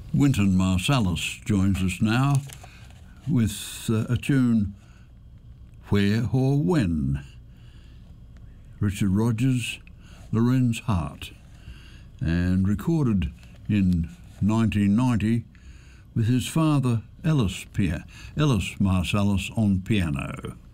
Wynton Marsalis joins us now with a tune, Where or When. Richard Rodgers, Lorenz Hart, and recorded in 1990 with his father Ellis Marsalis on piano.